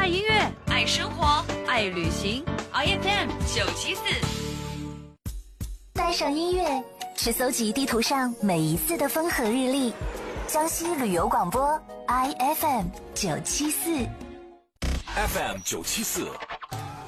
音乐， 爱生活， 爱旅行。 IFM 974， 带上音乐，是搜集地图上每一次的风和日丽。江西旅游广播 IFM 974， FM 974